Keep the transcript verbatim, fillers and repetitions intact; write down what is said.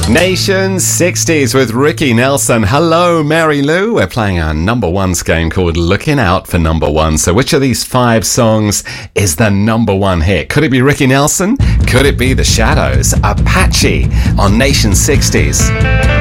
Nation sixties with Ricky Nelson. Hello, Mary Lou. We're playing our number ones game called Looking Out for Number One. So which of these five songs is the number one hit? Could it be Ricky Nelson? Could it be The Shadows? Apache on Nation sixties.